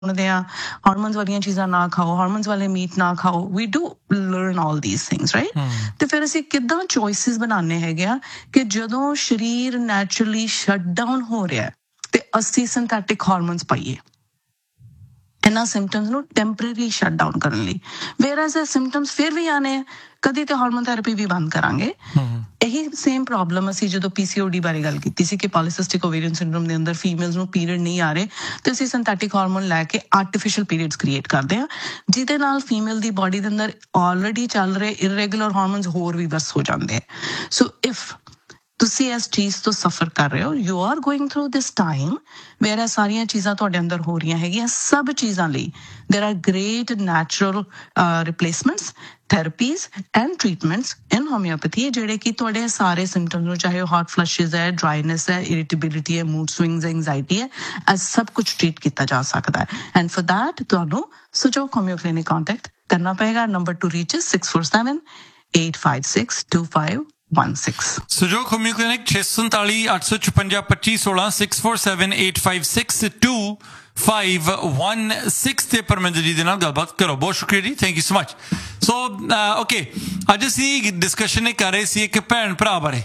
ਸੁਣਦੇ ਆ ਹਾਰਮੋਨਸ ਵਾਲੀਆਂ ਚੀਜ਼ਾਂ ਨਾ ਖਾਓ, ਹਾਰਮੋਨਸ ਵਾਲੇ ਮੀਟ ਨਾ ਖਾਓ, ਵੀ do learn all these things right. ਤੇ ਫਿਰ ਅਸੀਂ ਕਿੱਦਾਂ ਚੋਇਸਿਸ ਬਣਾਉਂਦੇ ਹੈਗੇ ਆ ਕਿ ਜਦੋਂ ਸਰੀਰ ਨੈਚੁਰਲੀ ਸ਼ਟ ਡਾਊਨ ਹੋ ਰਿਹਾ ਤੇ ਅਸੀਂ ਸਿੰਥੈਟਿਕ ਹਾਰਮੋਨਸ ਪਾਈਏ ਇਹਨਾਂ ਸਿੰਪਟਮਸ ਨੂੰ ਟੈਂਪਰੇਰੀ ਸ਼ਟ ਡਾਊਨ ਕਰਨ ਲਈ। ਵੇਅਰਐਜ਼ ਇਹ ਸਿੰਪਟਮਸ ਫਿਰ ਵੀ ਆਨੇ ਆ, ਕਦੀ ਤੇ ਹਾਰਮੋਨ ਥੈਰੇਪੀ ਵੀ ਬੰਦ ਕਰਾਂਗੇ। ਇਹੀ ਸੇਮ ਪ੍ਰੋਬਲਮ ਅਸੀਂ ਜਦੋਂ PCOD ਬਾਰੇ ਗੱਲ ਕੀਤੀ ਸੀ ਕਿ ਪੋਲੀਸਿਸਟਿਕ ਓਵੇਰੀਅਨ ਸਿੰਡਰੋਮ ਦੇ ਅੰਦਰ ਫੀਮੇਲਸ ਨੂੰ ਪੀਰੀਅਡ ਨਹੀਂ ਆ ਰਹੇ ਤੇ ਅਸੀਂ ਸਿੰਥੈਟਿਕ ਹਾਰਮੋਨ ਲੈ ਕੇ ਆਰਟੀਫੀਸ਼ੀਅਲ ਪੀਰੀਅਡਸ ਕ੍ਰੀਏਟ ਕਰਦੇ ਹਾਂ, ਜਿਹਦੇ ਨਾਲ ਫੀਮੇਲ ਦੀ ਬਾਡੀ ਦੇ ਅੰਦਰ ਆਲਰੇਡੀ ਚੱਲ ਰਹੇ ਇਰੈਗੂਲਰ ਹਾਰਮੋਨਸ ਹੋਰ ਵੀ ਬਸ ਹੋ ਜਾਂਦੇ ਆ। ਸੋ ਇਫ ਤੁਸੀਂ ਇਸ ਚੀਜ਼ ਤੋਂ ਸਫਰ ਕਰ ਰਹੇ ਹੋ, you are going through this time wear ਇਹ ਸਾਰੀਆਂ ਚੀਜ਼ਾਂ ਤੁਹਾਡੇ ਅੰਦਰ ਹੋ ਰਹੀਆਂ ਹੈਗੀਆਂ, ਸਭ ਚੀਜ਼ਾਂ ਲਈ ਦੇਰ R great natural ਰਿਪਲੇਸਮੈਂਟਸ, therapies and treatments in homeopathy, ਜਿਹੜੇ ਕਿ ਤੁਹਾਡੇ ਸਾਰੇ ਸਿੰਪਟਮਸ ਨੂੰ, ਚਾਹੇ ਉਹ ਹਾਰਟ ਫਲਸ਼ਿਜ਼ ਹੈ, ਡਰਾਈਨੈਸ ਹੈ, ਇਰੀਟੇਬਿਲਿਟੀ ਹੈ, ਮੂਡ ਸਵਿੰਗਸ, ਐਂਗਜ਼ਾਈਟੀ ਹੈ, ਇਹ ਸਭ ਕੁਝ ਟ੍ਰੀਟ ਕੀਤਾ ਜਾ ਸਕਦਾ ਹੈ। ਐਂਡ ਫॉर दैट ਤੁਹਾਨੂੰ ਸੁਜੋਗ ਹੋਮਿਓ ਕਲੀਨਿਕ ਕੰਟੈਕਟ ਕਰਨਾ ਪਏਗਾ। Number two reach is 647-856-2516। ਸੁਜੋਗ ਹੋਮਿਓ clinic 647-856-2516 647-856-2516 ਤੇ ਪਰਮਿੰਦਰ ਜੀ ਦੇ ਨਾਲ ਗੱਲਬਾਤ ਕਰੋ। ਬਹੁਤ ਸ਼ੁਕਰੀਆ ਜੀ, thank you so much. So okay, ਅੱਜ ਅਸੀਂ ਡਿਸਕਸ਼ਨ ਇਹ ਕਰ ਰਹੇ ਸੀ ਇੱਕ ਭੈਣ ਭਰਾ ਬਾਰੇ।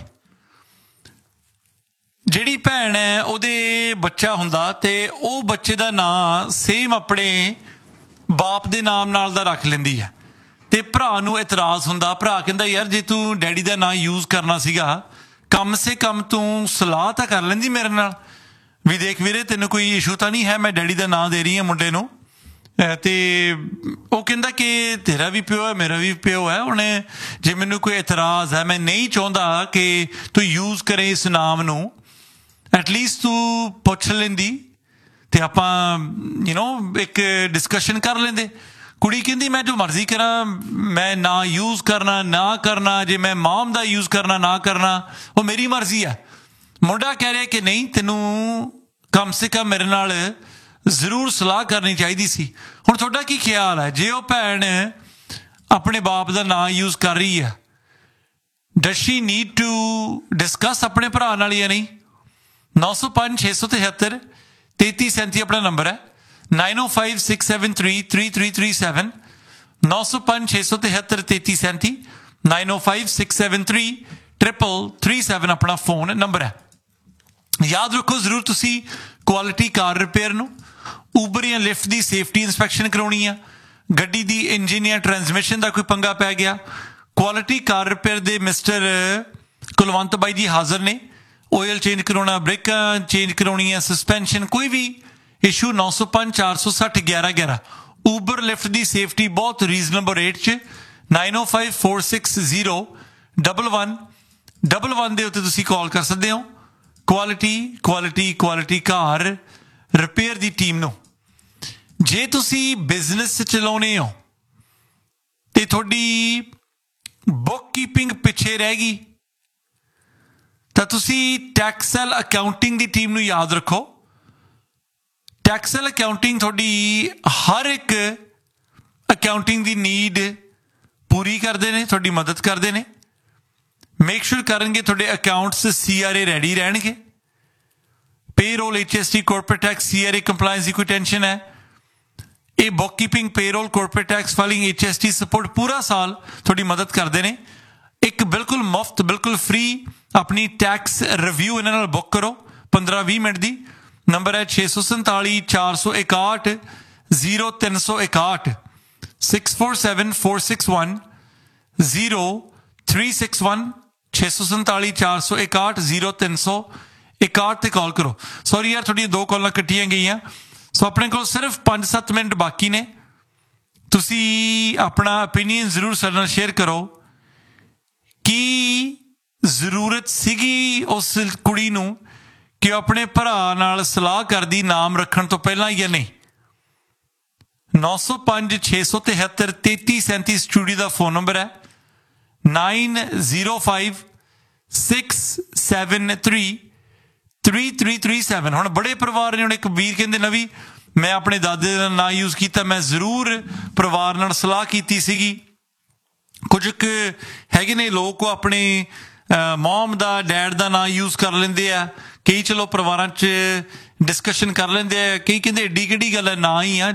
ਜਿਹੜੀ ਭੈਣ ਹੈ ਉਹਦੇ ਬੱਚਾ ਹੁੰਦਾ ਤੇ ਉਹ ਬੱਚੇ ਦਾ ਨਾਂ ਸੇਮ ਆਪਣੇ ਬਾਪ ਦੇ ਨਾਮ ਨਾਲ ਦਾ ਰੱਖ ਲੈਂਦੀ ਹੈ ਤੇ ਭਰਾ ਨੂੰ ਇਤਰਾਜ਼ ਹੁੰਦਾ। ਭਰਾ ਕਹਿੰਦਾ ਯਾਰ ਜੇ ਤੂੰ ਡੈਡੀ ਦਾ ਨਾਂ ਯੂਜ਼ ਕਰਨਾ ਸੀਗਾ, ਕਮ ਸੇ ਕਮ ਤੂੰ ਸਲਾਹ ਤਾਂ ਕਰ ਲੈਂਦੀ ਮੇਰੇ ਨਾਲ ਵੀ ਦੇਖ ਵੀਰੇ ਤੈਨੂੰ ਕੋਈ ਇਸ਼ੂ ਤਾਂ ਨਹੀਂ ਹੈ, ਮੈਂ ਡੈਡੀ ਦਾ ਨਾਂ ਦੇ ਰਹੀ ਹਾਂ ਮੁੰਡੇ ਨੂੰ। ਤੇ ਉਹ ਕਹਿੰਦਾ ਕਿ ਤੇਰਾ ਵੀ ਪਿਓ ਹੈ, ਮੇਰਾ ਵੀ ਪਿਓ ਹੈ, ਉਹਨੇ ਜੇ ਮੈਨੂੰ ਕੋਈ ਇਤਰਾਜ਼ ਹੈ, ਮੈਂ ਨਹੀਂ ਚਾਹੁੰਦਾ ਕਿ ਤੂੰ ਯੂਜ਼ ਕਰੇ ਇਸ ਨਾਮ ਨੂੰ, ਐਟਲੀਸਟ ਤੂੰ ਪੁੱਛ ਲੈਂਦੀ ਤੇ ਆਪਾਂ ਇੱਕ ਡਿਸਕਸ਼ਨ ਕਰ ਲੈਂਦੇ। ਕੁੜੀ ਕਹਿੰਦੀ ਮੈਂ ਜੋ ਮਰਜ਼ੀ ਕਰਾਂ, ਮੈਂ ਨਾ ਯੂਜ਼ ਕਰਨਾ ਨਾ ਕਰਨਾ, ਜੇ ਮੈਂ ਮਮ ਦਾ ਯੂਜ਼ ਕਰਨਾ ਨਾ ਕਰਨਾ, ਉਹ ਮੇਰੀ ਮਰਜ਼ੀ ਆ। ਮੁੰਡਾ ਕਹਿ ਰਿਹਾ ਕਿ ਨਹੀਂ, ਤੈਨੂੰ ਕਮ ਸੇ ਕਮ ਮੇਰੇ ਨਾਲ ਜ਼ਰੂਰ ਸਲਾਹ ਕਰਨੀ ਚਾਹੀਦੀ ਸੀ। ਹੁਣ ਤੁਹਾਡਾ ਕੀ ਖਿਆਲ ਹੈ, ਜੇ ਉਹ ਭੈਣ ਆਪਣੇ ਬਾਪ ਦਾ ਨਾਂ ਯੂਜ਼ ਕਰ ਰਹੀ ਹੈ, does Shri need to discuss ਆਪਣੇ ਭਰਾ ਨਾਲ ਜਾਂ ਨਹੀਂ? 905-673-3337 ਆਪਣਾ ਨੰਬਰ ਹੈ। 9056733337 905-673-3337 905673-3337 ਆਪਣਾ ਫੋਨ ਨੰਬਰ ਹੈ। ਯਾਦ ਰੱਖੋ ਜ਼ਰੂਰ ਤੁਸੀਂ ਕੁਆਲਿਟੀ ਕਾਰ ਰਿਪੇਅਰ ਨੂੰ, ਊਬਰ ਜਾਂ ਲਿਫਟ ਦੀ ਸੇਫਟੀ ਇੰਸਪੈਕਸ਼ਨ ਕਰਾਉਣੀ ਆ, ਗੱਡੀ ਦੀ ਇੰਜਨ ਜਾਂ ਟਰਾਂਸਮਿਸ਼ਨ ਦਾ ਕੋਈ ਪੰਗਾ ਪੈ ਗਿਆ, ਕੁਆਲਿਟੀ ਕਾਰ ਰਿਪੇਅਰ ਦੇ ਮਿਸਟਰ ਕੁਲਵੰਤ ਬਾਈ ਜੀ ਹਾਜ਼ਰ ਨੇ। ਆਇਲ ਚੇਂਜ ਕਰਾਉਣਾ, ਬ੍ਰੇਕਾਂ ਚੇਂਜ ਕਰਾਉਣੀਆਂ, ਸਸਪੈਂਸ਼ਨ, ਕੋਈ ਵੀ ਇਸ਼ੂ 905-460-1111। ਊਬਰ ਲਿਫਟ ਦੀ ਸੇਫਟੀ ਬਹੁਤ ਰੀਜ਼ਨੇਬਲ ਰੇਟ 'ਚ 9054601111 ਦੇ ਉੱਤੇ ਤੁਸੀਂ ਕਾਲ ਕਰ ਸਕਦੇ ਹੋ ਕੁਆਲਿਟੀ ਕਾਰ ਰਿਪੇਅਰ ਦੀ ਟੀਮ ਨੂੰ। ਜੇ ਤੁਸੀਂ ਬਿਜ਼ਨਸ ਚਲਾਉਣੇ ਹੋ ਤੇ ਤੁਹਾਡੀ ਬੁੱਕ ਕੀਪਿੰਗ ਪਿੱਛੇ ਰਹਿ ਗਈ ਤਾਂ ਤੁਸੀਂ ਟੈਕਸਲ ਅਕਾਊਂਟਿੰਗ ਦੀ ਟੀਮ ਨੂੰ ਯਾਦ ਰੱਖੋ। ਟੈਕਸਲ ਅਕਾਊਂਟਿੰਗ ਤੁਹਾਡੀ ਹਰ ਇੱਕ ਅਕਾਊਂਟਿੰਗ ਦੀ ਨੀਡ ਪੂਰੀ ਕਰਦੇ ਨੇ, ਤੁਹਾਡੀ ਮਦਦ ਕਰਦੇ ਨੇ। ਮੇਕ ਸ਼ੋਰ ਕਰਨਗੇ ਤੁਹਾਡੇ ਅਕਾਊਂਟਸ CRA ਰੈਡੀ ਰਹਿਣਗੇ। Payroll, HST, corporate tax, CRA compliance ਦੀ ਕੋਈ ਟੈਨਸ਼ਨ ਹੈ, ਇਹ book keeping, payroll, corporate tax filing, HST support ਪੂਰਾ ਸਾਲ ਤੁਹਾਡੀ ਮਦਦ ਕਰਦੇ ਨੇ। ਇੱਕ ਬਿਲਕੁਲ ਮੁਫਤ, ਬਿਲਕੁਲ ਫ੍ਰੀ ਆਪਣੀ ਟੈਕਸ ਰਿਵਿਊ ਇਹਨਾਂ ਨਾਲ ਬੁੱਕ ਕਰੋ 15-20 ਮਿੰਟ ਦੀ। ਨੰਬਰ ਹੈ 647-461-0361 647-461-0361 647-461-0361 ਤੇ ਕਾਲ ਕਰੋ। ਸੌਰੀ ਯਾਰ ਤੁਹਾਡੀਆਂ 2 ਕਾਲਾਂ ਕੱਟੀਆਂ ਗਈਆਂ, ਸੋ ਆਪਣੇ ਕੋਲ ਸਿਰਫ 5-7 ਮਿੰਟ ਬਾਕੀ ਨੇ। ਤੁਸੀਂ ਆਪਣਾ ਓਪੀਨੀਅਨ ਜ਼ਰੂਰ ਸਾਡੇ ਨਾਲ ਸ਼ੇਅਰ ਕਰੋ। ਕੀ ਜ਼ਰੂਰਤ ਸੀਗੀ ਉਸ ਕੁੜੀ ਨੂੰ ਕਿ ਉਹ ਆਪਣੇ ਭਰਾ ਨਾਲ ਸਲਾਹ ਕਰਦੀ ਨਾਮ ਰੱਖਣ ਤੋਂ ਪਹਿਲਾਂ ਜਾਂ ਨਹੀਂ? 905-673-3337 ਸਟੂਡੀਓ ਦਾ ਫੋਨ ਨੰਬਰ ਹੈ। 9056733337। ਹੁਣ ਬੜੇ ਪਰਿਵਾਰ ਨੇ, ਹੁਣ ਇੱਕ ਵੀਰ ਕਹਿੰਦੇ ਨਵੀਂ, ਮੈਂ ਆਪਣੇ ਦਾਦੇ ਦਾ ਨਾਂ ਯੂਜ਼ ਕੀਤਾ, ਮੈਂ ਜ਼ਰੂਰ ਪਰਿਵਾਰ ਨਾਲ ਸਲਾਹ ਕੀਤੀ ਸੀਗੀ। ਕੁਝ ਕੁ ਹੈਗੇ ਨੇ ਲੋਕ ਉਹ ਆਪਣੇ ਮੋਮ ਦਾ, ਡੈਡ ਦਾ ਨਾਂ ਯੂਜ਼ ਕਰ ਲੈਂਦੇ ਆ। ਕਈ ਚਲੋ ਪਰਿਵਾਰਾਂ 'ਚ ਡਿਸਕਸ਼ਨ ਕਰ ਲੈਂਦੇ ਆ, ਕਈ ਕਹਿੰਦੇ ਏਡੀ ਕਿਹੜੀ ਗੱਲ ਹੈ, ਨਾ ਹੀ ਆ